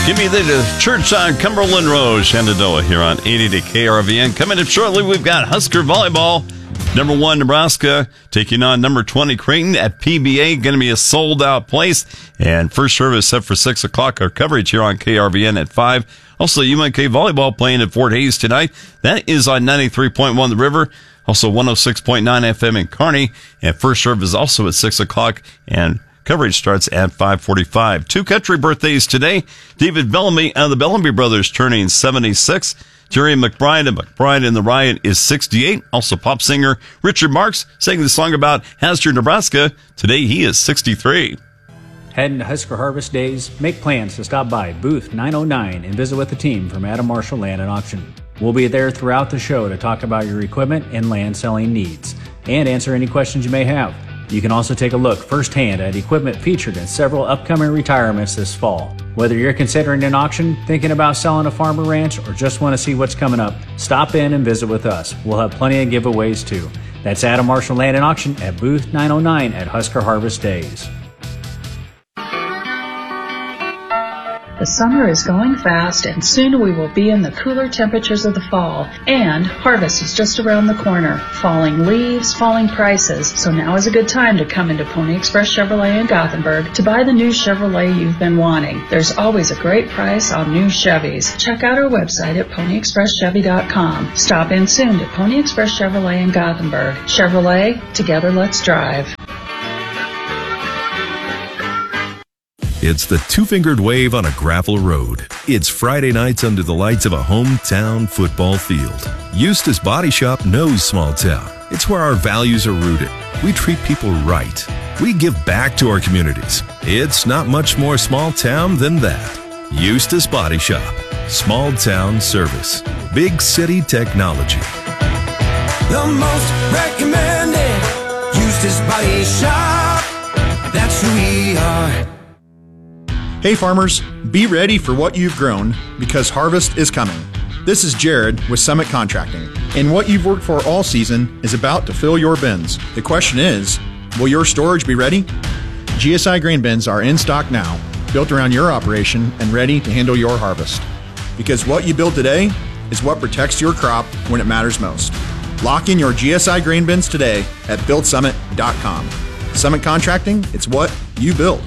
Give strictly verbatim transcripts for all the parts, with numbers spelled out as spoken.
Give me the Church on Cumberland Road, Shenandoah, here on eighty to K R V N. Coming up shortly, we've got Husker Volleyball. Number one, Nebraska, taking on number twenty, Creighton at P B A. Going to be a sold-out place. And first service set for six o'clock. Our coverage here on K R V N at five. Also, U N K Volleyball playing at Fort Hays tonight. That is on ninety-three point one The River. Also, one oh six point nine F M in Kearney. And first service is also at six o'clock. And coverage starts at five forty-five. Two country birthdays today. David Bellamy and the Bellamy brothers turning seventy-six. Jerry McBride and McBride in the Riot is sixty-eight. Also pop singer Richard Marks sang the song about Hastur, Nebraska. Today he is sixty-three. Heading to Husker Harvest Days? Make plans to stop by booth nine oh nine and visit with the team from Adam Marshall Land and Auction. We'll be there throughout the show to talk about your equipment and land selling needs and answer any questions you may have. You can also take a look firsthand at equipment featured in several upcoming retirements this fall. Whether you're considering an auction, thinking about selling a farm or ranch, or just want to see what's coming up, stop in and visit with us. We'll have plenty of giveaways too. That's Adam Marshall Land and Auction at booth nine oh nine at Husker Harvest Days. The summer is going fast, and soon we will be in the cooler temperatures of the fall. And harvest is just around the corner. Falling leaves, falling prices. So now is a good time to come into Pony Express Chevrolet in Gothenburg to buy the new Chevrolet you've been wanting. There's always a great price on new Chevys. Check out our website at pony express chevy dot com. Stop in soon to Pony Express Chevrolet in Gothenburg. Chevrolet, together let's drive. It's the Two-Fingered Wave on a gravel road. It's Friday nights under the lights of a hometown football field. Eustace Body Shop knows small town. It's where our values are rooted. We treat people right. We give back to our communities. It's not much more small town than that. Eustace Body Shop. Small town service. Big city technology. The most recommended Eustace Body Shop. That's who we are. Hey farmers, be ready for what you've grown because harvest is coming. This is Jared with Summit Contracting, and what you've worked for all season is about to fill your bins. The question is, will your storage be ready? G S I grain bins are in stock now, built around your operation and ready to handle your harvest. Because what you build today is what protects your crop when it matters most. Lock in your G S I grain bins today at build summit dot com. Summit Contracting, it's what you build.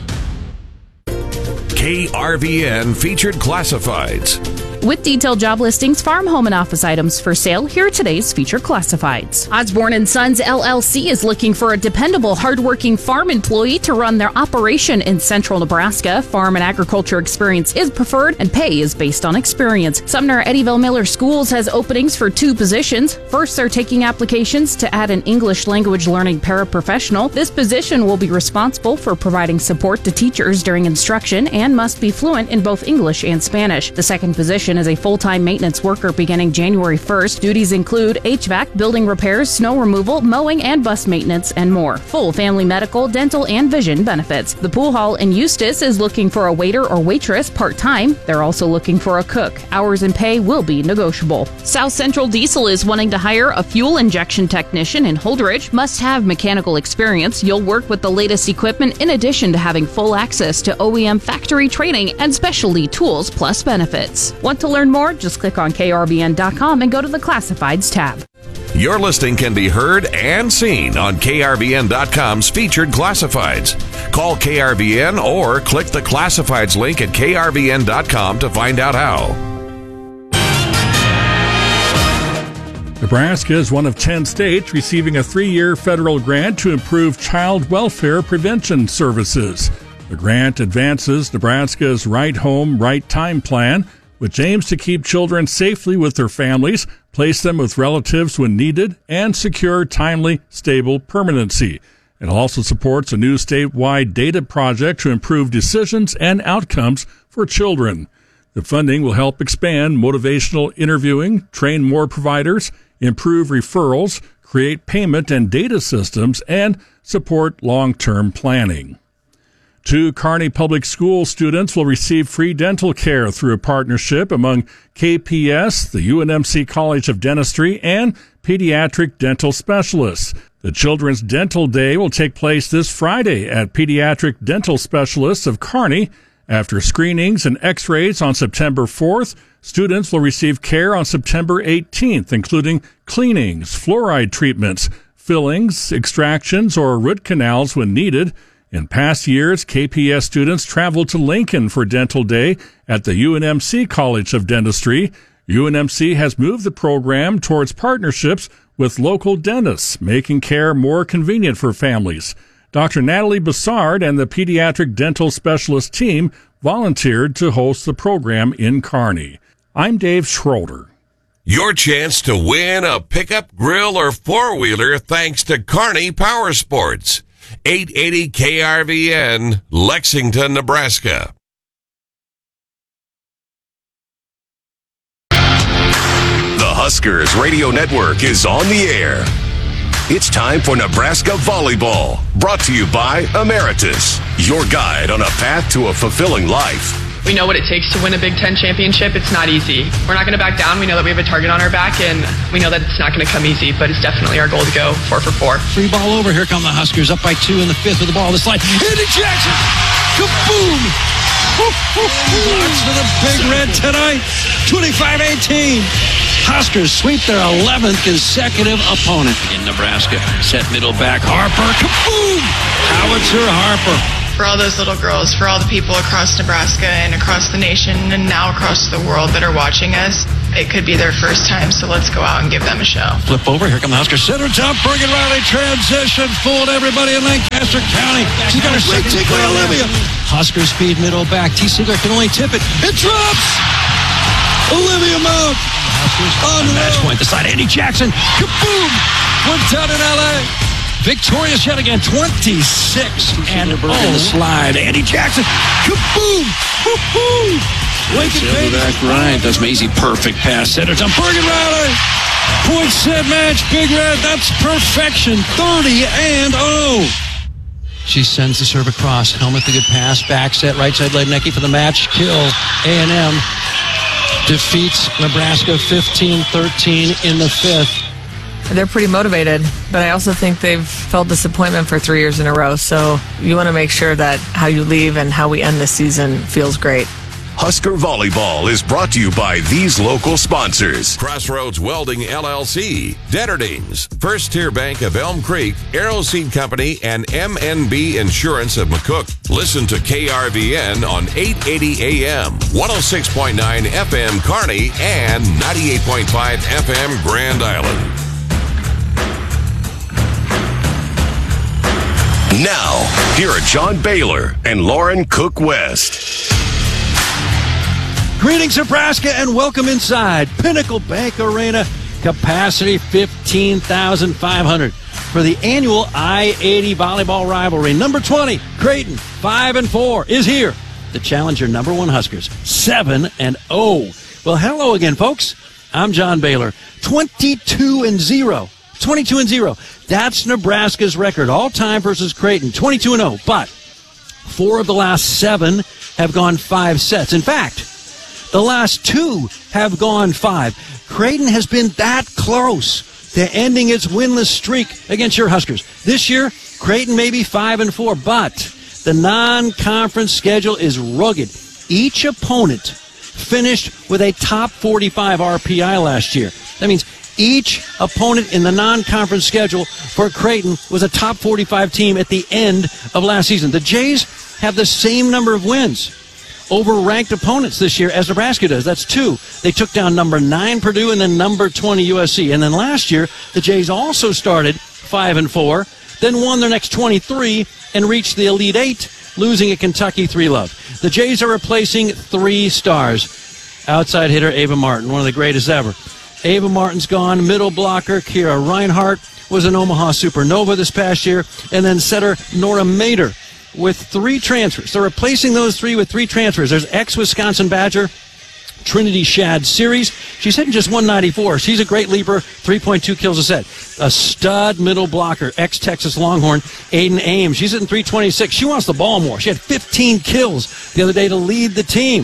K R V N Featured Classifieds. With detailed job listings, farm, home, and office items for sale, here are today's featured classifieds. Osborne and Sons L L C is looking for a dependable, hardworking farm employee to run their operation in central Nebraska. Farm and agriculture experience is preferred, and pay is based on experience. Sumner Eddyville Miller Schools has openings for two positions. First, they're taking applications to add an English language learning paraprofessional. This position will be responsible for providing support to teachers during instruction and must be fluent in both English and Spanish. The second position is a full-time maintenance worker beginning January first. Duties include H V A C, building repairs, snow removal, mowing, and bus maintenance, and more. Full family medical, dental, and vision benefits. The Pool Hall in Eustis is looking for a waiter or waitress part-time. They're also looking for a cook. Hours and pay will be negotiable. South Central Diesel is wanting to hire a fuel injection technician in Holdridge. Must have mechanical experience. You'll work with the latest equipment in addition to having full access to O E M factory training and specialty tools plus benefits. Want to learn more? Just click on K R V N dot com and go to the Classifieds tab. Your listing can be heard and seen on K R V N dot com's Featured Classifieds. Call K R V N or click the Classifieds link at K R V N dot com to find out how. Nebraska is one of ten states receiving a three-year federal grant to improve child welfare prevention services. The grant advances Nebraska's Right Home, Right Time plan, which aims to keep children safely with their families, place them with relatives when needed, and secure timely, stable permanency. It also supports a new statewide data project to improve decisions and outcomes for children. The funding will help expand motivational interviewing, train more providers, improve referrals, create payment and data systems, and support long-term planning. Two Kearney Public School students will receive free dental care through a partnership among K P S, the U N M C College of Dentistry, and pediatric dental specialists. The Children's Dental Day will take place this Friday at Pediatric Dental Specialists of Kearney After screenings and x-rays on September fourth, students will receive care on September eighteenth, including cleanings, fluoride treatments, fillings, extractions, or root canals when needed. In past years, K P S students traveled to Lincoln for Dental Day at the U N M C College of Dentistry. U N M C has moved the program towards partnerships with local dentists, making care more convenient for families. Doctor Natalie Bassard and the pediatric dental specialist team volunteered to host the program in Kearney. I'm Dave Schroeder. Your chance to win a pickup, grill, or four-wheeler thanks to Kearney Power Sports. eight eighty K R V N, Lexington, Nebraska. The Huskers Radio Network is on the air. It's time for Nebraska Volleyball, brought to you by Emeritus, your guide on a path to a fulfilling life. We know what it takes to win a Big Ten championship. It's not easy. We're not going to back down. We know that we have a target on our back, and we know that it's not going to come easy, but it's definitely our goal to go four for four. Free ball over. Here come the Huskers, up by two in the fifth with the ball on the slide. Andy Jackson! Kaboom! Blocks for the Big Red tonight. twenty-five eighteen. Huskers sweep their eleventh consecutive opponent in Nebraska. Set middle back. Harper. Kaboom! Howitzer Harper. For all those little girls, for all the people across Nebraska and across the nation and now across the world that are watching us, it could be their first time, so let's go out and give them a show. Flip over. Here come the Huskers. Center top. Bergen Riley transition. Fooled everybody in Lancaster County. She's got her shake take by Olivia. Husker speed middle back. T. Siegler can only tip it. It drops! Olivia Mount. On the match point. The side. Andy Jackson. Kaboom! One down in L A. Victorious yet again. twenty-six and oh. In the slide. Andy Jackson. Kaboom! Woo-hoo! Lincoln Page. Back right. That's Maisie. Perfect pass. Center to Bergen Riley. Point set match. Big Red. That's perfection. thirty and oh. She sends the serve across. Helmet the good pass. Back set. Right side Lednicki for the match. Kill. A and M defeats Nebraska fifteen thirteen in the fifth. They're pretty motivated, but I also think they've felt disappointment for three years in a row. So you want to make sure that how you leave and how we end this season feels great. Husker Volleyball is brought to you by these local sponsors. Crossroads Welding L L C, Detterdings, First Tier Bank of Elm Creek, Arrow Seed Company, and M N B Insurance of McCook. Listen to K R V N on eight eighty A M, one oh six point nine F M Kearney, and ninety-eight point five F M Grand Island. Now, here are John Baylor and Lauren Cook West. Greetings, Nebraska, and welcome inside Pinnacle Bank Arena. Capacity fifteen thousand five hundred for the annual I eighty volleyball rivalry. Number twenty, Creighton, five and four, is here to challenge your number one Huskers, seven and oh. Well, hello again, folks. I'm John Baylor, twenty-two and zero. twenty-two and zero. That's Nebraska's record, all time versus Creighton, twenty-two and oh. But four of the last seven have gone five sets. In fact, the last two have gone five. Creighton has been that close to ending its winless streak against your Huskers. This year, Creighton may be five and four, but the non-conference schedule is rugged. Each opponent finished with a top forty-five R P I last year. That means each opponent in the non-conference schedule for Creighton was a top forty-five team at the end of last season. The Jays have the same number of wins over ranked opponents this year as Nebraska does. That's two. They took down number nine Purdue and then number twenty U S C. And then last year, the Jays also started five and four, then won their next twenty-three and reached the Elite Eight, losing at Kentucky three love. The Jays are replacing three stars. Outside hitter Ava Martin, one of the greatest ever. Ava Martin's gone. Middle blocker Kira Reinhart was an Omaha Supernova this past year. And then setter Nora Mader with three transfers. They're replacing those three with three transfers. There's ex-Wisconsin Badger Trinity Shad Series. She's hitting just one ninety-four. She's a great leaper, three point two kills a set. A stud middle blocker, ex-Texas Longhorn Aiden Ames. She's hitting three twenty-six. She wants the ball more. She had fifteen kills the other day to lead the team.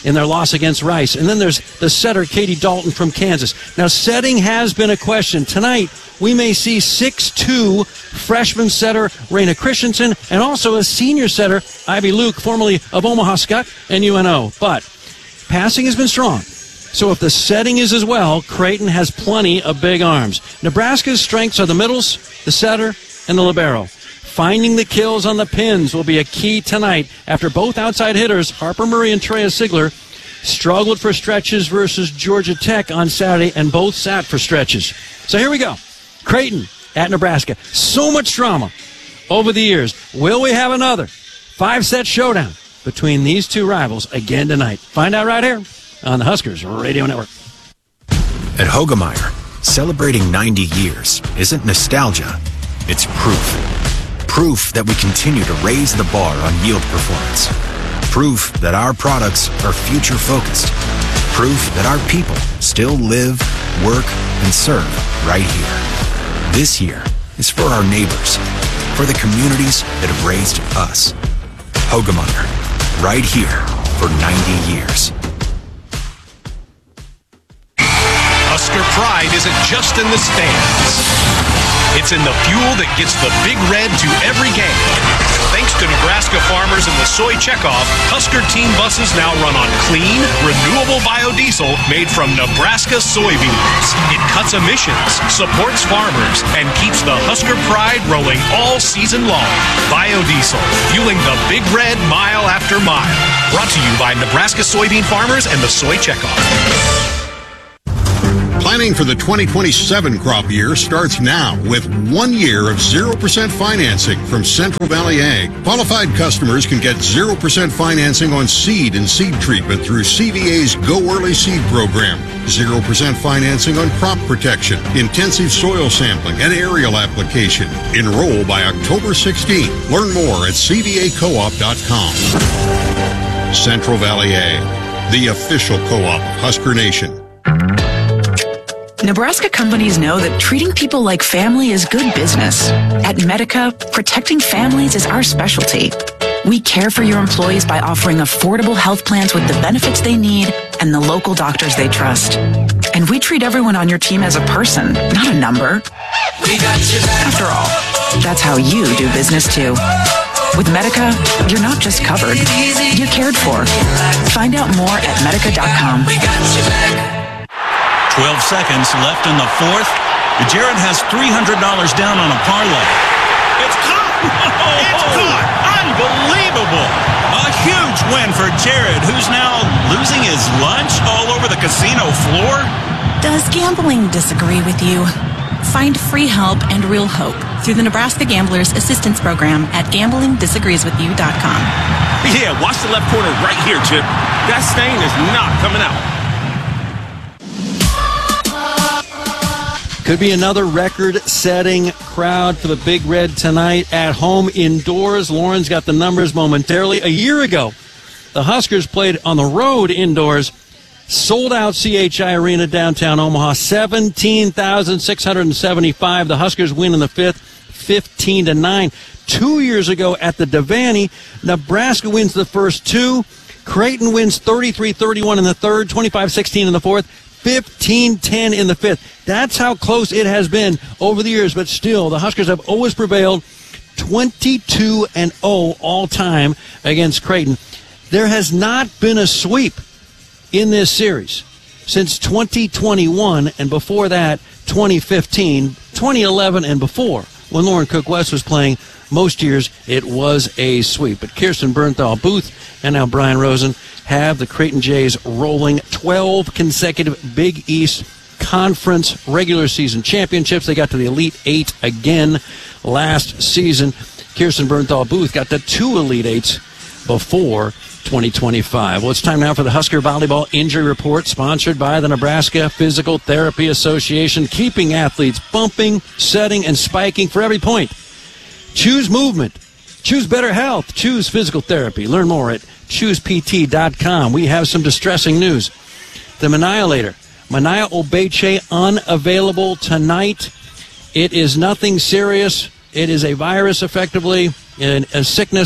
in their loss against Rice. And then there's the setter, Katie Dalton from Kansas. Now, setting has been a question. Tonight, we may see six two freshman setter Raina Christensen and also a senior setter, Ivy Luke, formerly of Omaha Skutt and U N O. But passing has been strong. So if the setting is as well, Creighton has plenty of big arms. Nebraska's strengths are the middles, the setter, and the libero. Finding the kills on the pins will be a key tonight after both outside hitters, Harper Murray and Treya Sigler, struggled for stretches versus Georgia Tech on Saturday, and both sat for stretches. So here we go. Creighton at Nebraska. So much drama over the years. Will we have another five-set showdown between these two rivals again tonight? Find out right here on the Huskers Radio Network. At Hoegemeyer, celebrating ninety years isn't nostalgia, it's proof. Proof that we continue to raise the bar on yield performance. Proof that our products are future-focused. Proof that our people still live, work, and serve right here. This year is for our neighbors, for the communities that have raised us. Hoegemeyer, right here for ninety years. Husker pride isn't just in the stands. It's in the fuel that gets the Big Red to every game. Thanks to Nebraska farmers and the soy checkoff, Husker team buses now run on clean, renewable biodiesel made from Nebraska soybeans. It cuts emissions, supports farmers, and keeps the Husker pride rolling all season long. Biodiesel, fueling the Big Red mile after mile. Brought to you by Nebraska soybean farmers and the soy checkoff. Planning for the twenty twenty-seven crop year starts now with one year of zero percent financing from Central Valley Ag. Qualified customers can get zero percent financing on seed and seed treatment through C V A's Go Early Seed program. zero percent financing on crop protection, intensive soil sampling, and aerial application. Enroll by October sixteenth. Learn more at c v a co op dot com. Central Valley Ag, the official co-op of Husker Nation. Nebraska companies know that treating people like family is good business. At Medica, protecting families is our specialty. We care for your employees by offering affordable health plans with the benefits they need and the local doctors they trust. And we treat everyone on your team as a person, not a number. We got you back. After all, that's how you do business too. With Medica, you're not just covered, you're cared for. Find out more at medica dot com. We got you back. twelve seconds left in the fourth. Jared has three hundred dollars down on a parlay. It's caught! It's caught! Unbelievable! A huge win for Jared, who's now losing his lunch all over the casino floor. Does gambling disagree with you? Find free help and real hope through the Nebraska Gamblers Assistance Program at gambling disagrees with you dot com. Yeah, watch the left corner right here, Chip. That stain is not coming out. Could be another record-setting crowd for the Big Red tonight at home indoors. Lauren's got the numbers momentarily. A year ago, the Huskers played on the road indoors. Sold-out C H I Arena downtown Omaha, seventeen thousand six hundred seventy-five. The Huskers win in the fifth, fifteen to nine. Two years ago at the Devaney, Nebraska wins the first two. Creighton wins thirty-three thirty-one in the third, twenty-five sixteen in the fourth. fifteen ten in the fifth. That's how close it has been over the years, but still, the Huskers have always prevailed twenty-two and oh all time against Creighton. There has not been a sweep in this series since twenty twenty-one, and before that, twenty fifteen, twenty eleven, and before, when Lauren Cook West was playing. Most years, it was a sweep. But Kirsten Bernthal Booth and now Brian Rosen have the Creighton Jays rolling twelve consecutive Big East Conference regular season championships. They got to the Elite Eight again last season. Kirsten Bernthal Booth got to two Elite Eights before twenty twenty-five. Well, it's time now for the Husker Volleyball Injury Report, sponsored by the Nebraska Physical Therapy Association, keeping athletes bumping, setting, and spiking for every point. Choose movement. Choose better health. Choose physical therapy. Learn more at choose p t dot com. We have some distressing news. The Maniolator, Mania Obeche, unavailable tonight. It is nothing serious. It is a virus, effectively, and a sickness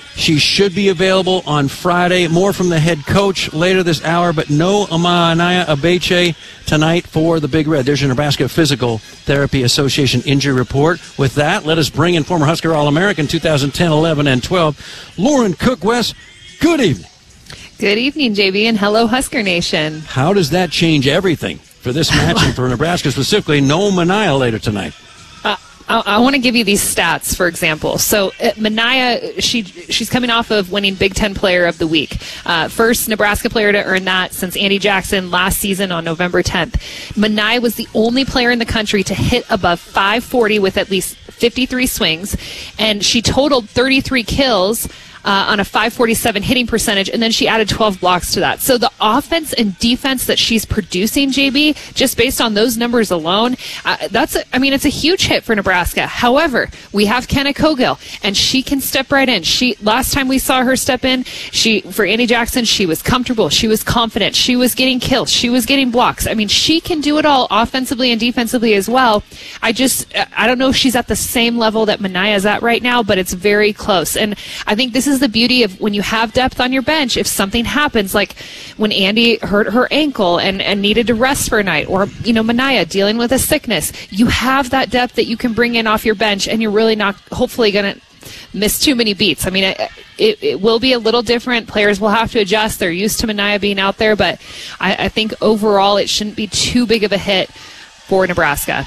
She should be available on Friday. More from the head coach later this hour, but no Amaya Abeche tonight for the Big Red. There's your Nebraska Physical Therapy Association injury report. With that, let us bring in former Husker All-American two thousand ten, eleven, and twelve, Lauren Cook-West. Good evening. Good evening, J B, and hello, Husker Nation. How does that change everything for this match and for Nebraska specifically? No Mania later tonight. Uh, I, I want to give you these stats, for example. So, uh, Mania, she she's coming off of winning Big Ten Player of the Week. Uh, first Nebraska player to earn that since Andy Jackson last season on November tenth. Mania was the only player in the country to hit above five forty with at least fifty-three swings, and she totaled thirty-three kills Uh, on a five forty-seven hitting percentage, and then she added twelve blocks to that. So the offense and defense that she's producing, J B, just based on those numbers alone, uh, that's, a, I mean, it's a huge hit for Nebraska. However, we have Kenna Cogill, and she can step right in. She last time we saw her step in, she for Andy Jackson, she was comfortable, she was confident, she was getting kills, she was getting blocks. I mean, she can do it all offensively and defensively as well. I just, I don't know if she's at the same level that Mania is at right now, but it's very close. And I think this is the beauty of when you have depth on your bench. If something happens, like when Andy hurt her ankle and, and needed to rest for a night, or, you know, Mania dealing with a sickness, you have that depth that you can bring in off your bench, and you're really not, hopefully, going to miss too many beats. I mean, it, it, it will be a little different. Players will have to adjust. They're used to Mania being out there, but I, I think overall it shouldn't be too big of a hit for Nebraska.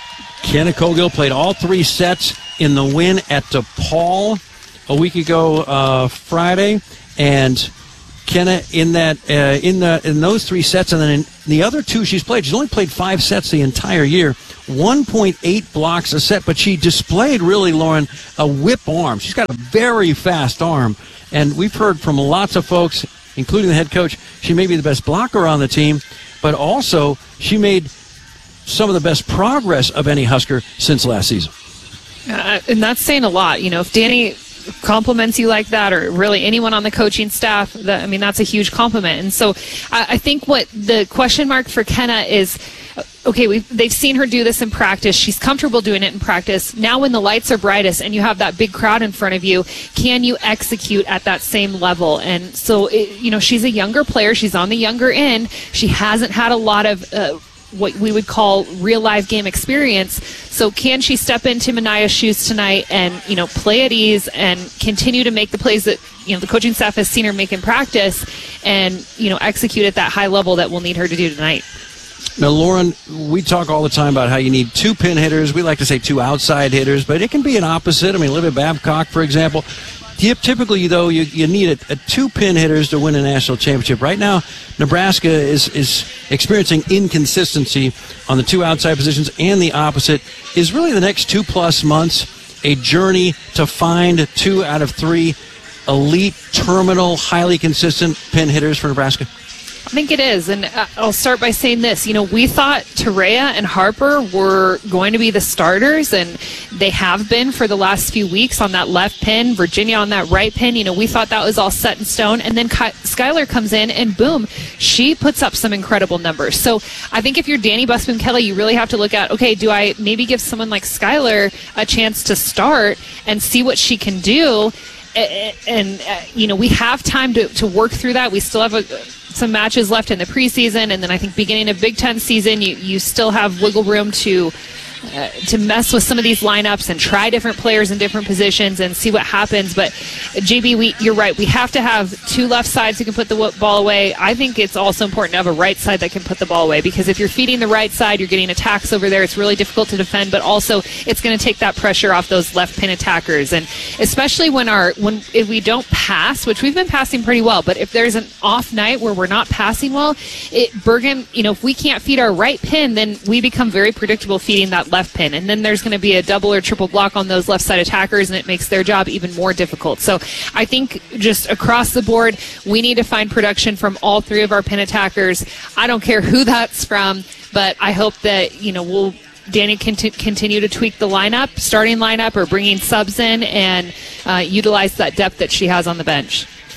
Kenna Cogill played all three sets in the win at DePaul a week ago uh, Friday, and Kenna in that uh, in the in those three sets, and then in the other two she's played, she's only played five sets the entire year, one point eight blocks a set, but she displayed really, Lauren, a whip arm. She's got a very fast arm, and we've heard from lots of folks, including the head coach, she may be the best blocker on the team, but also she made some of the best progress of any Husker since last season. Uh, and that's saying a lot. You know, if Danny compliments you like that, or really anyone on the coaching staff, that, I mean, that's a huge compliment. And so I, I think what the question mark for Kenna is, okay, we've, they've seen her do this in practice. She's comfortable doing it in practice. Now when the lights are brightest and you have that big crowd in front of you, can you execute at that same level? And so, it, you know, she's a younger player. She's on the younger end. She hasn't had a lot of uh, what we would call real live game experience. So can she step into Mania's shoes tonight and, you know, play at ease and continue to make the plays that, you know, the coaching staff has seen her make in practice, and, you know, execute at that high level that we'll need her to do tonight? Now, Lauren, we talk all the time about how you need two pin hitters. We like to say two outside hitters, but it can be an opposite. I mean, Olivia Babcock, for example. Typically, though, you, you need a, a two pin hitters to win a national championship. Right now, Nebraska is, is experiencing inconsistency on the two outside positions, and the opposite. Is really the next two-plus months a journey to find two out of three elite, terminal, highly consistent pin hitters for Nebraska? I think it is, and I'll start by saying this. You know, we thought Torreya and Harper were going to be the starters, and they have been for the last few weeks on that left pin, Virginia on that right pin. You know, we thought that was all set in stone, and then Skylar comes in, and boom, she puts up some incredible numbers. So I think if you're Danny Busman Kelly, you really have to look at, okay, do I maybe give someone like Skylar a chance to start and see what she can do? And, and uh, you know, we have time to, to work through that. We still have a some matches left in the preseason, and then I think beginning of Big Ten season, you, you still have wiggle room to uh, to mess with some of these lineups and try different players in different positions and see what happens. But J B, we, you're right. We have to have two left sides who can put the ball away. I think it's also important to have a right side that can put the ball away, because if you're feeding the right side, you're getting attacks over there. It's really difficult to defend, but also it's going to take that pressure off those left pin attackers. And especially when our when if we don't pass, which we've been passing pretty well, but if there's an off night where we're not passing well, it Bergen, you know, if we can't feed our right pin, then we become very predictable feeding that left pin, and then there's going to be a double or triple block on those left side attackers, and it makes their job even more difficult. So I think just across the board, we need to find production from all three of our pin attackers. I don't care who that's from, but I hope that, you know, we'll Danny can t- continue to tweak the lineup, starting lineup, or bringing subs in, and uh, utilize that depth that she has on the bench.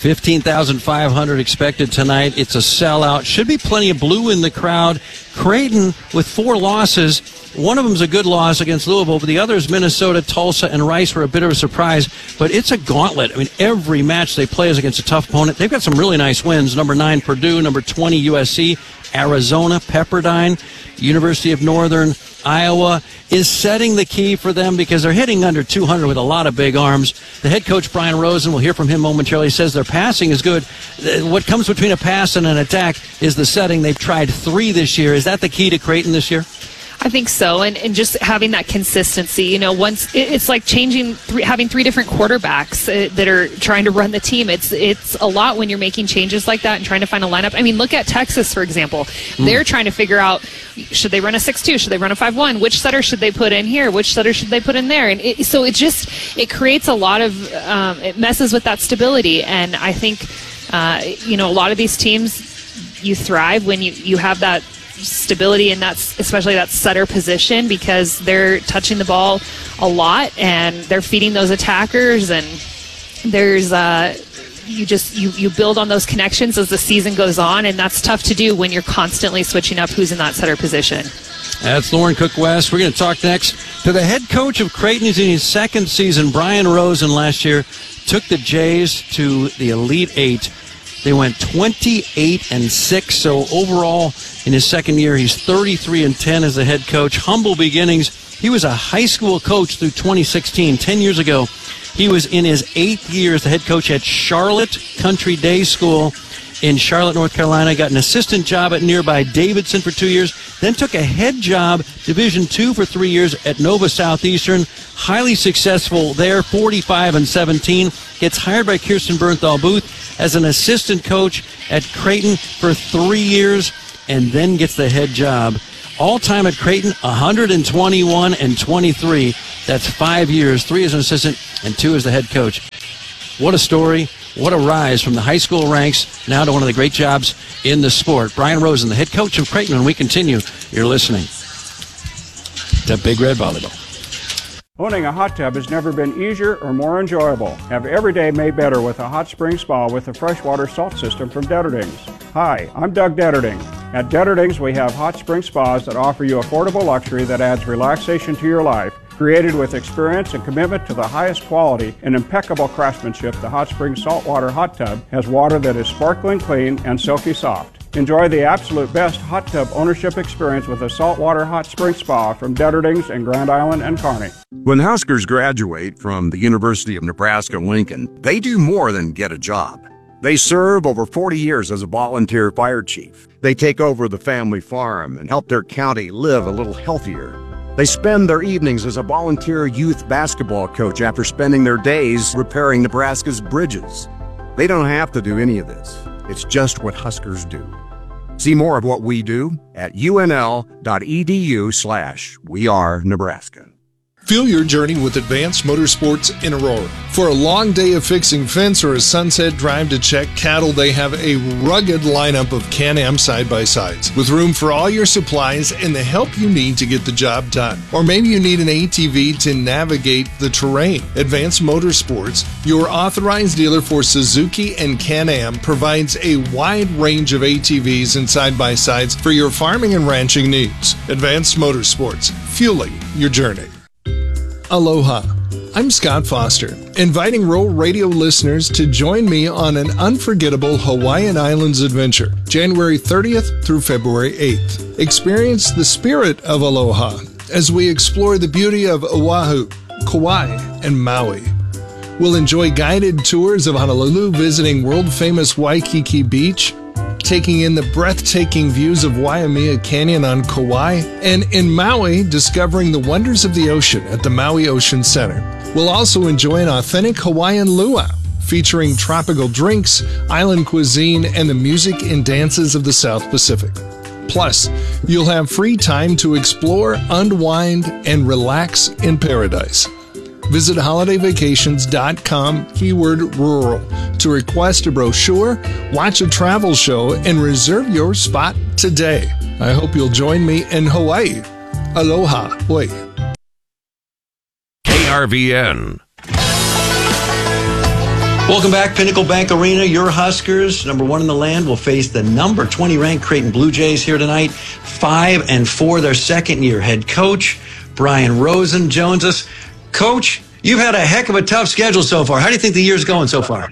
fifteen thousand five hundred expected tonight. It's a sellout. Should be plenty of blue in the crowd. Creighton with four losses. One of them's a good loss against Louisville, but the others, Minnesota, Tulsa, and Rice, were a bit of a surprise. But it's a gauntlet. I mean, every match they play is against a tough opponent. They've got some really nice wins. Number nine, Purdue. Number twenty, U S C. Arizona, Pepperdine. University of Northern Iowa is setting the key for them because they're hitting under two hundred with a lot of big arms. The head coach, Brian Rosen, we'll hear from him momentarily, says their passing is good. What comes between a pass and an attack is the setting. They've tried three this year. Is that the key to Creighton this year? I think so, and, and just having that consistency. You know, once it, it's like changing, three, having three different quarterbacks uh, that are trying to run the team. It's it's a lot when you're making changes like that and trying to find a lineup. I mean, look at Texas, for example. Mm. They're trying to figure out, should they run a six two? Should they run a five one? Which setter should they put in here? Which setter should they put in there? And it, so it just, it creates a lot of, um, it messes with that stability. And I think, uh, you know, a lot of these teams, you thrive when you, you have that stability, and that's especially that setter position, because they're touching the ball a lot and they're feeding those attackers, and there's uh you just you you build on those connections as the season goes on, and that's tough to do when you're constantly switching up who's in that setter position. That's Lauren Cook West. We're going to talk next to the head coach of Creighton. He's in his second season. Brian Rosen last year took the Jays to the Elite Eight. They went twenty-eight and six, so overall in his second year, he's thirty-three and ten as the head coach. Humble beginnings. He was a high school coach through twenty sixteen. Ten years ago, he was in his eighth year as the head coach at Charlotte Country Day School in Charlotte, North Carolina. Got an assistant job at nearby Davidson for two years. Then took a head job, Division two, for three years at Nova Southeastern. Highly successful there, forty-five and seventeen. Gets hired by Kirsten Bernthal Booth as an assistant coach at Creighton for three years, and then gets the head job. All time at Creighton, one hundred twenty-one and twenty-three. That's five years, three as an assistant and two as the head coach. What a story. What a rise from the high school ranks now to one of the great jobs in the sport. Brian Rosen, the head coach of Creighton, and we continue. You're listening to Big Red Volleyball. Owning a hot tub has never been easier or more enjoyable. Have every day made better with a hot spring spa with a freshwater salt system from Detterdings. Hi, I'm Doug Detterding. At Detterdings, we have hot spring spas that offer you affordable luxury that adds relaxation to your life. Created with experience and commitment to the highest quality and impeccable craftsmanship, the Hot Spring Saltwater Hot Tub has water that is sparkling clean and silky soft. Enjoy the absolute best hot tub ownership experience with a saltwater hot spring spa from Detterdings in Grand Island and Kearney. When Huskers graduate from the University of Nebraska-Lincoln, they do more than get a job. They serve over forty years as a volunteer fire chief. They take over the family farm and help their county live a little healthier. They spend their evenings as a volunteer youth basketball coach after spending their days repairing Nebraska's bridges. They don't have to do any of this. It's just what Huskers do. See more of what we do at unl.edu slash we are Nebraska. Fuel your journey with Advanced Motorsports in Aurora. For a long day of fixing fence or a sunset drive to check cattle, they have a rugged lineup of Can-Am side-by-sides with room for all your supplies and the help you need to get the job done. Or maybe you need an A T V to navigate the terrain. Advanced Motorsports, your authorized dealer for Suzuki and Can-Am, provides a wide range of A T Vs and side-by-sides for your farming and ranching needs. Advanced Motorsports, fueling your journey. Aloha. I'm Scott Foster, inviting Roll Radio listeners to join me on an unforgettable Hawaiian Islands adventure, January thirtieth through February eighth. Experience the spirit of aloha as we explore the beauty of Oahu, Kauai, and Maui. We'll enjoy guided tours of Honolulu, visiting world-famous Waikiki Beach, taking in the breathtaking views of Waimea Canyon on Kauai, and in Maui, discovering the wonders of the ocean at the Maui Ocean Center. We'll also enjoy an authentic Hawaiian luau, featuring tropical drinks, island cuisine, and the music and dances of the South Pacific. Plus, you'll have free time to explore, unwind, and relax in paradise. Visit holiday vacations dot com, keyword rural, to request a brochure, watch a travel show, and reserve your spot today. I hope you'll join me in Hawaii. Aloha. Oi. K R V N. Welcome back, Pinnacle Bank Arena. Your Huskers, number one in the land, will face the number twenty ranked Creighton Blue Jays here tonight. Five and four, their second year head coach, Brian Rosen, joins us. Coach, you've had a heck of a tough schedule so far. How do you think the year's going so far?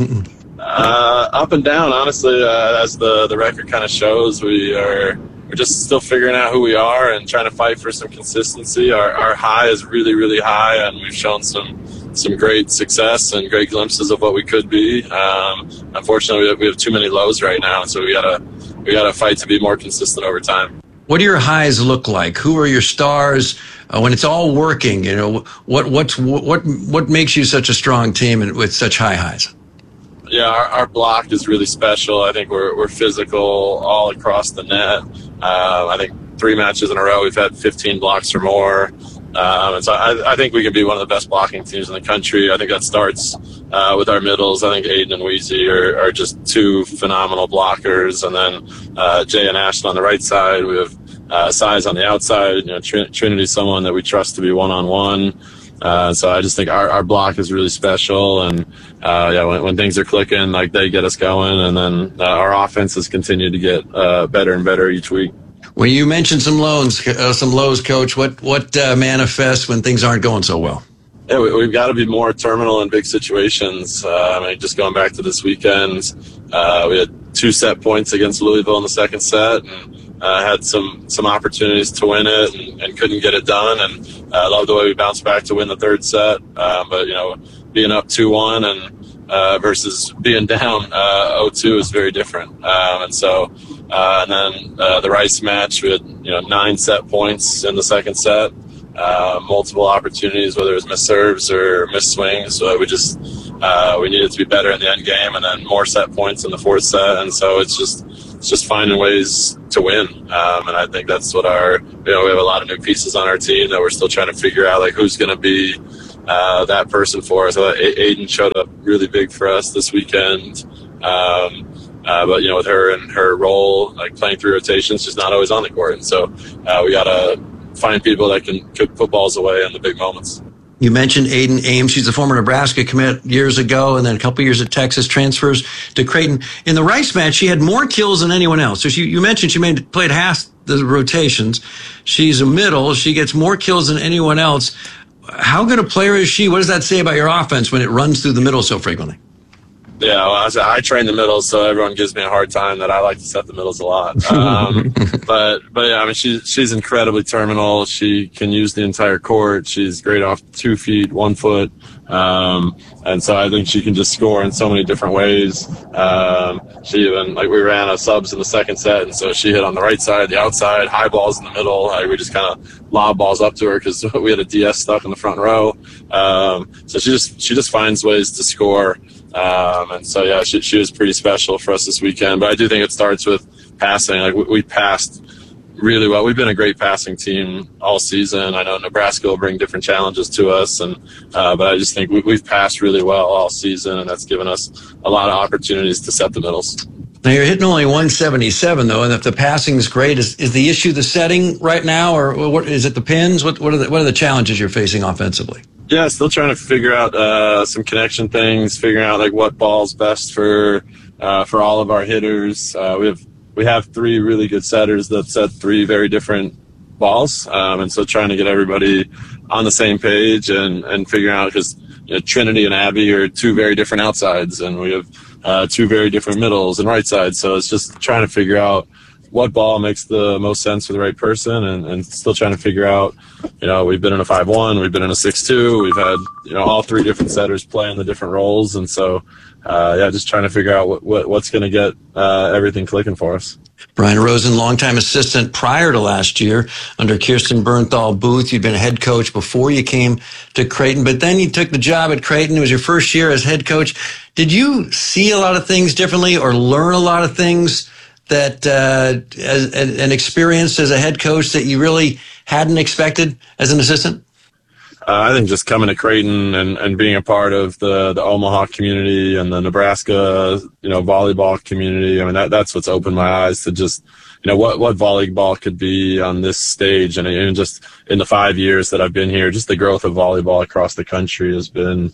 uh, up and down, honestly, uh, as the, the record kind of shows. We are we're just still figuring out who we are and trying to fight for some consistency. Our, our high is really, really high, and we've shown some some great success and great glimpses of what we could be. Um, unfortunately, we have, we have too many lows right now, so we gotta we gotta fight to be more consistent over time. What do your highs look like? Who are your stars uh, when it's all working? You know, what what's what what makes you such a strong team and with such high highs? Yeah, our, our block is really special. I think we're we're physical all across the net. Uh, I think three matches in a row we've had fifteen blocks or more. Um, and so I, I think we can be one of the best blocking teams in the country. I think that starts uh, with our middles. I think Aiden and Weezy are, are just two phenomenal blockers. And then uh, Jay and Ashton on the right side. We have uh, Size on the outside. You know, Tr- Trinity's someone that we trust to be one-on-one. Uh, so I just think our, our block is really special. And uh, yeah, when, when things are clicking, like they get us going. And then uh, our offenses continue to get uh, better and better each week. Well, you mentioned some lows, uh, some lows, Coach. What what uh, manifests when things aren't going so well? Yeah, we, we've got to be more terminal in big situations. Uh, I mean, just going back to this weekend, uh, we had two set points against Louisville in the second set, and uh, had some some opportunities to win it, and, and couldn't get it done. And I uh, love the way we bounced back to win the third set. Uh, but you know, being up two one and uh, versus being down uh, oh two is very different. Um, and so. Uh, and then uh, the Rice match, we had you know nine set points in the second set, uh, multiple opportunities, whether it was missed serves or missed swings. So we just uh, we needed to be better in the end game, and then more set points in the fourth set. And so it's just it's just finding ways to win. Um, and I think that's what our you know we have a lot of new pieces on our team that we're still trying to figure out like who's going to be uh, that person for us. So Aiden showed up really big for us this weekend. Um, Uh, but, you know, with her and her role, like playing through rotations, she's not always on the court. And so uh, we got to find people that can kick footballs away in the big moments. You mentioned Aiden Ames. She's a former Nebraska commit years ago, and then a couple years at Texas, transfers to Creighton. In the Rice match, she had more kills than anyone else. So she, you mentioned she made, played half the rotations. She's a middle. She gets more kills than anyone else. How good a player is she? What does that say about your offense when it runs through the middle so frequently? Yeah, well, I, I train the middles, so everyone gives me a hard time that I like to set the middles a lot. Um, but, but yeah, I mean, she, she's incredibly terminal. She can use the entire court. She's great off two feet, one foot. Um, and so I think she can just score in so many different ways. Um, she even, like, we ran a subs in the second set, and so she hit on the right side, the outside, high balls in the middle. Like, we just kind of lob balls up to her because we had a D S stuck in the front row. Um, so she just, she just finds ways to score. Um, and so, yeah, she, she was pretty special for us this weekend. But I do think it starts with passing. Like, we, we passed really well. We've been a great passing team all season. I know Nebraska will bring different challenges to us, and uh, but I just think we, we've passed really well all season, and that's given us a lot of opportunities to set the middles. Now, you're hitting only one seventy-seven, though, and if the passing is great, is, is the issue the setting right now, or what is it the pins? What, what, are the, what are the challenges you're facing offensively? Yeah, still trying to figure out uh, some connection things, figuring out like what ball's best for uh, for all of our hitters. Uh, we have we have three really good setters that set three very different balls, um, and so trying to get everybody on the same page and and figuring out because you know, Trinity and Abby are two very different outsides, and we have uh, two very different middles and right sides. So it's just trying to figure out what ball makes the most sense for the right person, and, and still trying to figure out, you know, we've been in a five one, we've been in a six two, we've had, you know, all three different setters playing the different roles. And so, uh, yeah, just trying to figure out what, what what's going to get uh, everything clicking for us. Brian Rosen, longtime assistant prior to last year under Kirsten Bernthal Booth. You'd been a head coach before you came to Creighton, but then you took the job at Creighton. It was your first year as head coach. Did you see a lot of things differently or learn a lot of things that uh, as, an experience as a head coach that you really hadn't expected as an assistant? Uh, I think just coming to Creighton and, and being a part of the, the Omaha community and the Nebraska, you know, volleyball community. I mean, that, that's what's opened my eyes to just, you know, what, what volleyball could be on this stage. And even just in the five years that I've been here, just the growth of volleyball across the country has been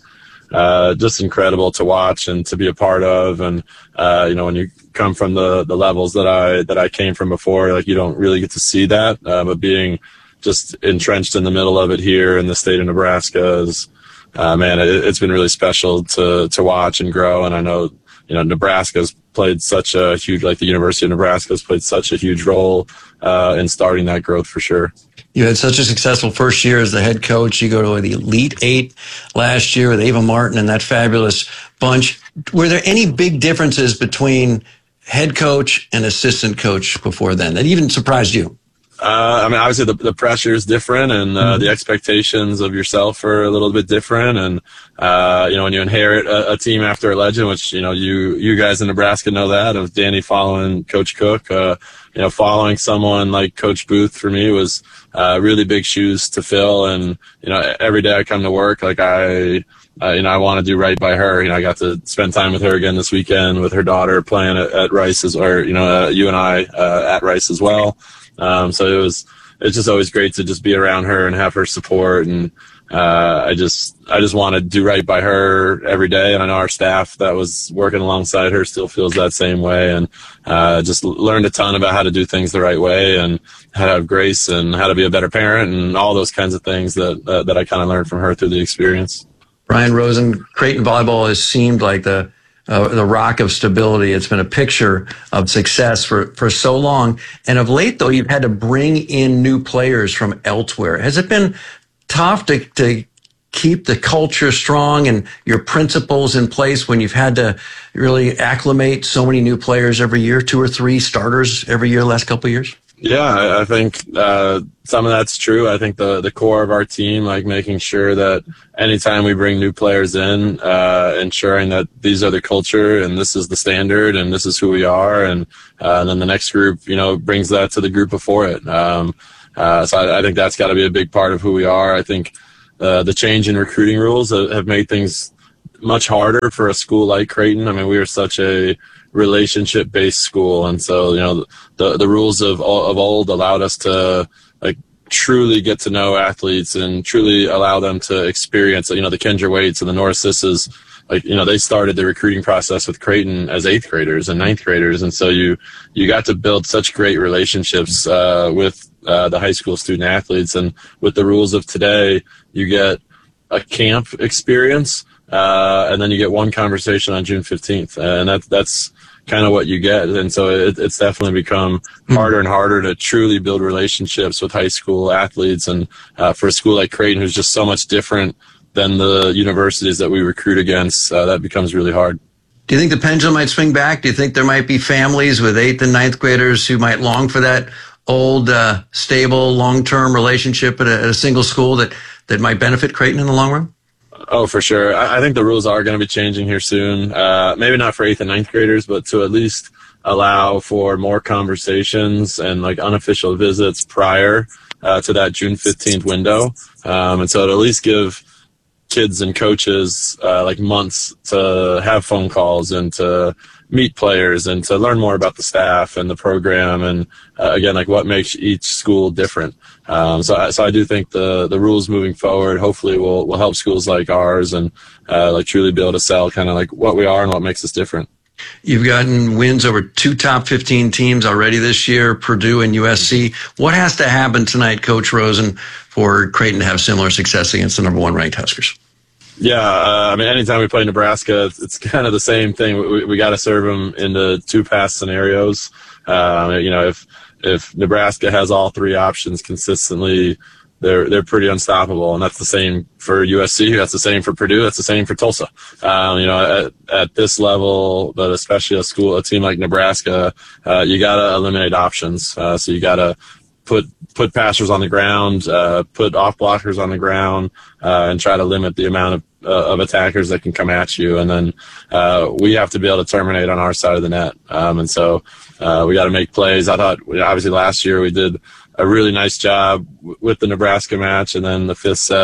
uh, just incredible to watch and to be a part of. And, uh, you know, when you come from the, the levels that I, that I came from before, like you don't really get to see that. Uh, but being just entrenched in the middle of it here in the state of Nebraska is, uh, man, it, it's been really special to, to watch and grow. And I know, you know, Nebraska's played such a huge, like the University of Nebraska has played such a huge role, uh, in starting that growth for sure. You had such a successful first year as the head coach. You go to the Elite Eight last year with Ava Martin and that fabulous bunch. Were there any big differences between head coach and assistant coach before then that even surprised you? Uh, I mean, obviously the, the pressure is different, and uh, mm-hmm. the expectations of yourself are a little bit different. And, uh, you know, when you inherit a, a team after a legend, which, you know, you, you guys in Nebraska know that, of Danny following Coach Cook, uh, you know, following someone like Coach Booth for me was, uh, really big shoes to fill. And, you know, every day I come to work, like I, uh, you know, I want to do right by her. You know, I got to spend time with her again this weekend with her daughter playing at, at Rice's, or, you know, uh, you and I, uh, at Rice as well. Um, so it was, it's just always great to just be around her and have her support. And, uh, I just, I just want to do right by her every day. And I know our staff that was working alongside her still feels that same way. And, uh, just learned a ton about how to do things the right way and how to have grace and how to be a better parent and all those kinds of things that, that, that I kind of learned from her through the experience. Brian Rosen, Creighton volleyball has seemed like the, Uh, the rock of stability. It's been a picture of success for, for so long. And of late, though, you've had to bring in new players from elsewhere. Has it been tough to, to keep the culture strong and your principles in place when you've had to really acclimate so many new players every year, two or three starters every year the last couple of years? Yeah, I think uh, some of that's true. I think the, the core of our team, like making sure that anytime we bring new players in, uh, ensuring that these are the culture and this is the standard and this is who we are. And, uh, and then the next group, you know, brings that to the group before it. Um, uh, so I, I think that's got to be a big part of who we are. I think uh, the change in recruiting rules have, have made things much harder for a school like Creighton. I mean, we are such a relationship-based school, and so you know the the rules of of old allowed us to like truly get to know athletes and truly allow them to experience. You know, the Kendra Waits and the Nora Sisses, like you know, they started the recruiting process with Creighton as eighth graders and ninth graders, and so you you got to build such great relationships uh, with uh, the high school student athletes. And with the rules of today, you get a camp experience. Uh, and then you get one conversation on June fifteenth, and that's that's kind of what you get. And so it, it's definitely become harder and harder to truly build relationships with high school athletes. And uh, for a school like Creighton, who's just so much different than the universities that we recruit against, uh, that becomes really hard. Do you think the pendulum might swing back? Do you think there might be families with eighth and ninth graders who might long for that old, uh, stable, long-term relationship at a, at a single school that, that might benefit Creighton in the long run? Oh, for sure. I, I think the rules are going to be changing here soon. Uh, maybe not for eighth and ninth graders, but to at least allow for more conversations and like unofficial visits prior uh, to that June fifteenth window. Um, and so to at least give kids and coaches uh, like months to have phone calls and to meet players and to learn more about the staff and the program and uh, again, like what makes each school different. Um, so, I, so I do think the, the rules moving forward hopefully will, will help schools like ours and uh, like truly be able to sell kind of like what we are and what makes us different. You've gotten wins over two top fifteen teams already this year, Purdue and U S C. What has to happen tonight, Coach Rosen, for Creighton to have similar success against the number one ranked Huskers? Yeah, uh, I mean, anytime we play Nebraska, it's, it's kind of the same thing. We, we got to serve them into two pass scenarios. Uh, you know, if if Nebraska has all three options consistently, they're they're pretty unstoppable, and that's the same for U S C. That's the same for Purdue. That's the same for Tulsa. Um, you know, at, at this level, but especially a school, a team like Nebraska, uh, you got to eliminate options. Uh, so you got to put put passers on the ground, uh, put off blockers on the ground, uh, and try to limit the amount of uh, of attackers that can come at you. And then uh, we have to be able to terminate on our side of the net. Um, and so uh, we got to make plays. I thought obviously last year we did a really nice job w- with the Nebraska match, and then the fifth set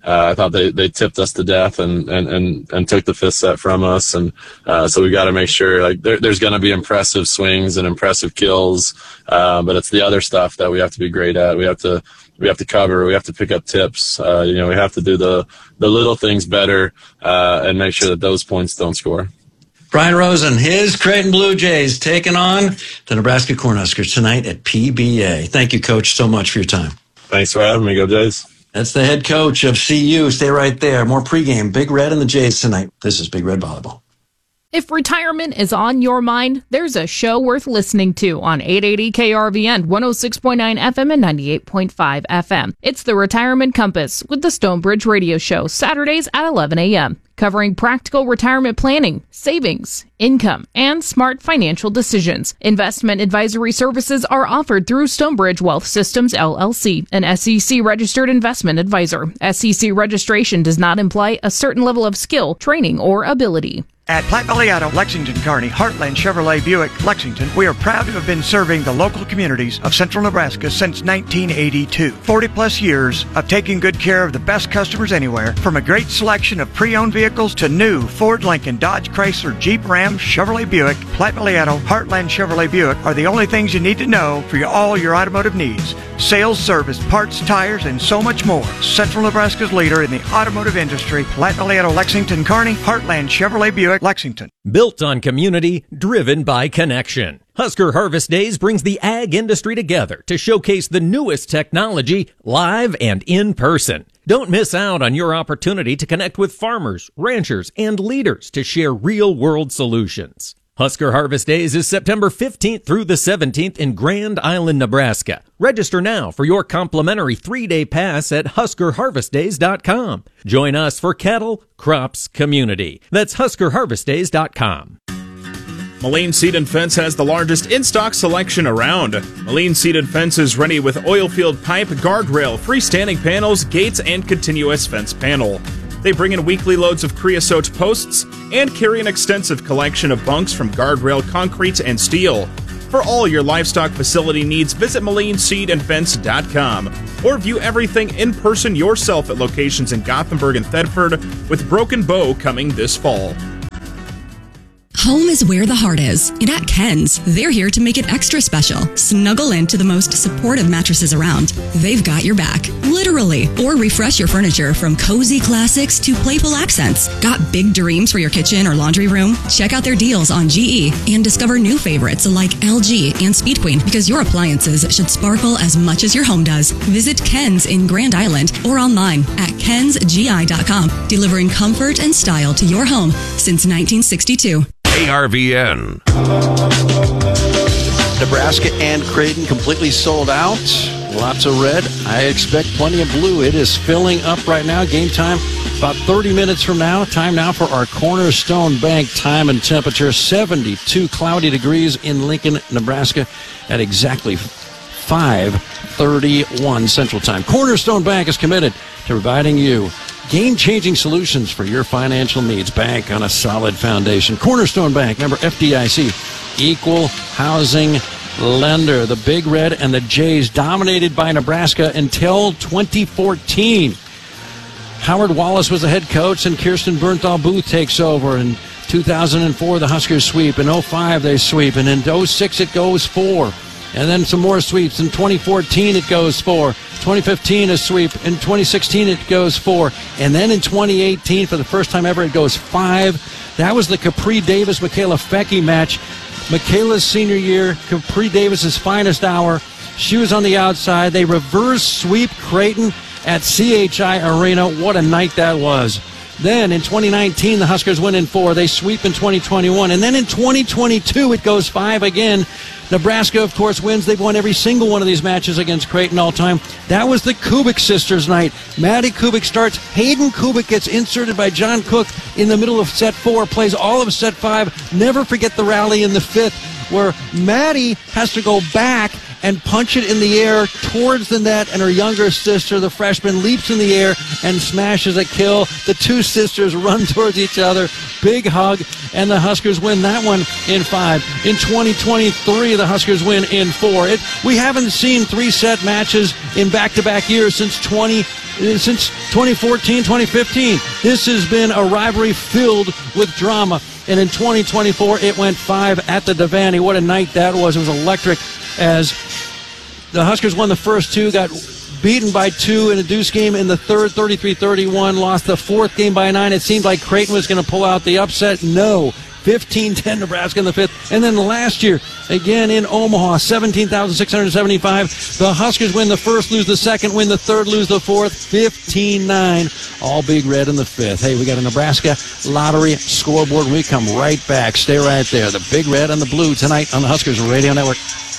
Uh, I thought they, they tipped us to death and, and, and, and took the fifth set from us. And uh, so we got to make sure, like, there, there's going to be impressive swings and impressive kills, uh, but it's the other stuff that we have to be great at. We have to we have to cover. We have to pick up tips. Uh, you know, we have to do the the little things better uh, and make sure that those points don't score. Brian Rosen, his Creighton Blue Jays taking on the Nebraska Cornhuskers tonight at P B A. Thank you, Coach, so much for your time. Thanks for having me. Go Jays. That's the head coach of C U. Stay right there. More pregame. Big Red and the Jays tonight. This is Big Red Volleyball. If retirement is on your mind, there's a show worth listening to on eight eighty K R V N, one oh six point nine F M and ninety-eight point five F M. It's the Retirement Compass with the Stonebridge Radio Show, Saturdays at eleven a.m., covering practical retirement planning, savings, income, and smart financial decisions. Investment advisory services are offered through Stonebridge Wealth Systems, L L C, an S E C-registered investment advisor. S E C registration does not imply a certain level of skill, training, or ability. At Platte Valley Auto, Lexington, Kearney, Heartland Chevrolet Buick, Lexington, we are proud to have been serving the local communities of central Nebraska since nineteen eighty-two. forty plus years of taking good care of the best customers anywhere, from a great selection of pre-owned vehicles to new Ford, Lincoln, Dodge, Chrysler, Jeep, Ram, Chevrolet Buick. Platte Valley Auto, Heartland Chevrolet Buick are the only things you need to know for your, all your automotive needs. Sales, service, parts, tires, and so much more. Central Nebraska's leader in the automotive industry, Platte Valley Auto, Lexington, Kearney, Heartland Chevrolet Buick, Lexington. Built on community, driven by connection. Husker Harvest Days brings the ag industry together to showcase the newest technology live and in person. Don't miss out on your opportunity to connect with farmers, ranchers, and leaders to share real-world solutions. Husker Harvest Days is September fifteenth through the seventeenth in Grand Island, Nebraska. Register now for your complimentary three-day pass at husker harvest days dot com. Join us for cattle, crops, community. That's husker harvest days dot com. Moline Seed and Fence has the largest in-stock selection around. Moline Seed and Fence is ready with oil field pipe, guardrail, freestanding panels, gates, and continuous fence panel. They bring in weekly loads of creosote posts and carry an extensive collection of bunks from guardrail, concrete, and steel. For all your livestock facility needs, visit moline seed and fence dot com or view everything in person yourself at locations in Gothenburg and Thedford, with Broken Bow coming this fall. Home is where the heart is, and at Ken's, they're here to make it extra special. Snuggle into the most supportive mattresses around. They've got your back, literally. Or refresh your furniture from cozy classics to playful accents. Got big dreams for your kitchen or laundry room? Check out their deals on G E and discover new favorites like L G and Speed Queen, because your appliances should sparkle as much as your home does. Visit Ken's in Grand Island or online at kens g i dot com, delivering comfort and style to your home since nineteen sixty-two. K R V N. Nebraska and Creighton completely sold out. Lots of red. I expect plenty of blue. It is filling up right now. Game time about thirty minutes from now. Time now for our Cornerstone Bank time and temperature. seventy-two cloudy degrees in Lincoln, Nebraska at exactly five thirty-one Central Time. Cornerstone Bank is committed to providing you game-changing solutions for your financial needs. Bank on a solid foundation. Cornerstone Bank, member F D I C, equal housing lender. The Big Red and the Jays dominated by Nebraska until twenty fourteen. Howard Wallace was the head coach, and Kirsten Bernthal Booth takes over. In two thousand four, the Huskers sweep. In oh five, they sweep. And in oh six, it goes four. And then some more sweeps. In twenty fourteen, it goes four. twenty fifteen, a sweep. In twenty sixteen, it goes four. And then in twenty eighteen, for the first time ever, it goes five. That was the Capri Davis-Michaela Fecke match. Michaela's senior year, Capri Davis's finest hour. She was on the outside. They reverse sweep Creighton at C H I Arena. What a night that was. Then in twenty nineteen, the Huskers win in four. They sweep in twenty twenty-one. And then in twenty twenty-two, it goes five again. Nebraska, of course, wins. They've won every single one of these matches against Creighton all time. That was the Kubik sisters' night. Maddie Kubik starts. Hayden Kubik gets inserted by John Cook in the middle of set four, plays all of set five. Never forget the rally in the fifth, where Maddie has to go back and punch it in the air towards the net, and her younger sister, the freshman, leaps in the air and smashes a kill. The two sisters run towards each other. Big hug, and the Huskers win that one in five. In twenty twenty-three, the Huskers win in four. It, we haven't seen three-set matches in back-to-back years since twenty since twenty fourteen, twenty fifteen. This has been a rivalry filled with drama. And in twenty twenty-four, it went five at the Devaney. What a night that was. It was electric as the Huskers won the first two, got beaten by two in a deuce game in the third, thirty-three thirty-one, lost the fourth game by nine. It seemed like Creighton was going to pull out the upset. No. fifteen ten Nebraska in the fifth. And then last year, again in Omaha, seventeen thousand six hundred seventy-five. The Huskers win the first, lose the second, win the third, lose the fourth, fifteen nine. All Big Red in the fifth. Hey, we got a Nebraska lottery scoreboard. We come right back. Stay right there. The Big Red and the Blue tonight on the Huskers Radio Network.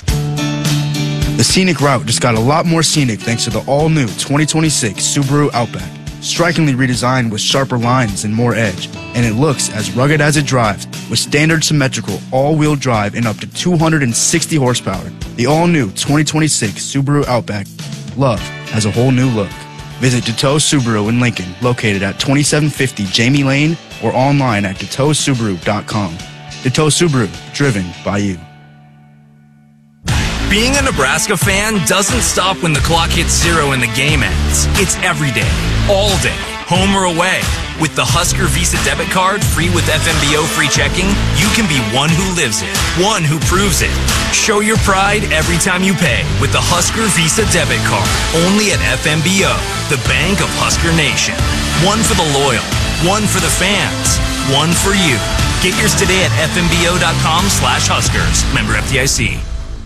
The scenic route just got a lot more scenic thanks to the all-new twenty twenty-six Subaru Outback. Strikingly redesigned with sharper lines and more edge, and it looks as rugged as it drives with standard symmetrical all-wheel drive and up to two hundred sixty horsepower. The all-new twenty twenty-six Subaru Outback. Love has a whole new look. Visit Deteau Subaru in Lincoln, located at twenty-seven fifty Jamie Lane, or online at deteau subaru dot com. Deteau Subaru, driven by you. Being a Nebraska fan doesn't stop when the clock hits zero and the game ends. It's every day, all day, home or away. With the Husker Visa debit card, free with F M B O free checking, you can be one who lives it, one who proves it. Show your pride every time you pay with the Husker Visa debit card, only at F M B O, the bank of Husker Nation. One for the loyal, one for the fans, one for you. Get yours today at F M B O dot com slash Huskers. Member F D I C.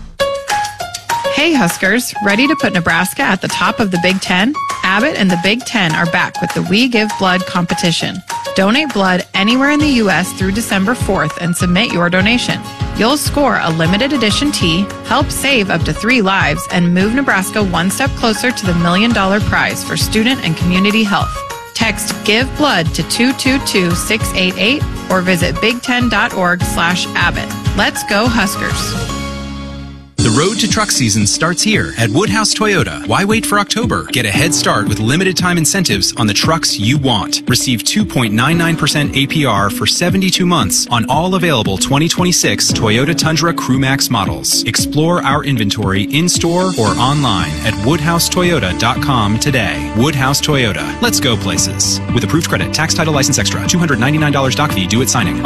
Hey Huskers, ready to put Nebraska at the top of the Big Ten? Abbott and the Big Ten are back with the We Give Blood competition. Donate blood anywhere in the U S through December fourth and submit your donation. You'll score a limited edition tee, help save up to three lives, and move Nebraska one step closer to the million dollar prize for student and community health. Text Give Blood to two two two six eight eight or visit big ten dot org slash Abbott. Let's go Huskers. The road to truck season starts here at Woodhouse Toyota. Why wait for October? Get a head start with limited time incentives on the trucks you want. Receive two point nine nine percent A P R for seventy-two months on all available twenty twenty-six Toyota Tundra Crewmax models. Explore our inventory in-store or online at woodhouse toyota dot com today. Woodhouse Toyota. Let's go places. With approved credit, tax, title, license extra, two hundred ninety-nine dollars doc fee due at signing.